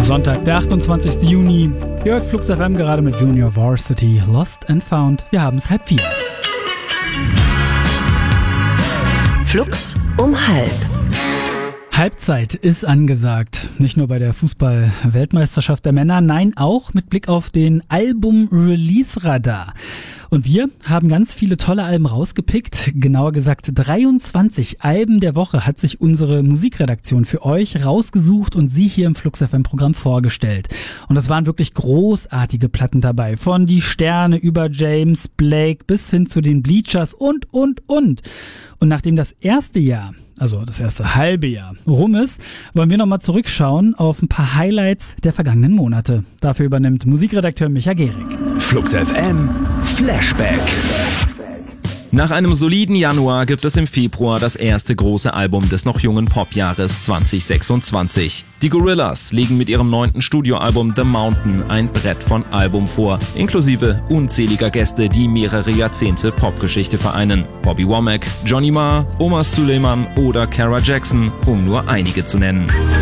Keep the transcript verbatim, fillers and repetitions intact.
Sonntag, der achtundzwanzigsten Juni. Ihr hört Flux F M gerade mit Junior Varsity, Lost and Found. Wir haben es halb vier. Flux um halb. Halbzeit ist angesagt. Nicht nur bei der Fußball-Weltmeisterschaft der Männer, nein, auch mit Blick auf den Album-Release-Radar. Und wir haben ganz viele tolle Alben rausgepickt. Genauer gesagt dreiundzwanzig Alben der Woche hat sich unsere Musikredaktion für euch rausgesucht und sie hier im Flux F M-Programm vorgestellt. Und das waren wirklich großartige Platten dabei. Von Die Sterne über James Blake bis hin zu den Bleachers und, und, und. Und nachdem das erste Jahr, also das erste halbe Jahr, rum ist, wollen wir nochmal zurückschauen auf ein paar Highlights der vergangenen Monate. Dafür übernimmt Musikredakteur Micha Gehrig. Flux F M Flashback. Nach einem soliden Januar gibt es im Februar das erste große Album des noch jungen Popjahres zwanzig sechsundzwanzig. Die Gorillaz legen mit ihrem neunten Studioalbum The Mountain ein Brett von Album vor, inklusive unzähliger Gäste, die mehrere Jahrzehnte Popgeschichte vereinen. Bobby Womack, Johnny Marr, Omar Suleiman oder Cara Jackson, um nur einige zu nennen.